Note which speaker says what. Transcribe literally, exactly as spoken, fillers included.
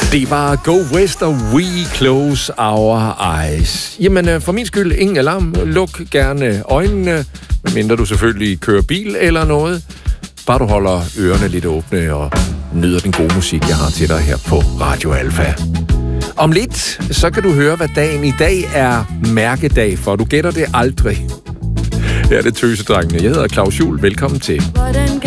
Speaker 1: Det var Go West og We Close Our Eyes. Jamen, for min skyld, ingen alarm. Luk gerne øjnene, medmindre du selvfølgelig kører bil eller noget. Bare du holder ørerne lidt åbne og nyder den gode musik, jeg har til dig her på Radio Alfa. Om lidt, så kan du høre, hvad dagen i dag er mærkedag for. Du gætter det aldrig. Her er det Tøsedrengene. Jeg hedder Claus Juhl. Velkommen til.
Speaker 2: Hvordan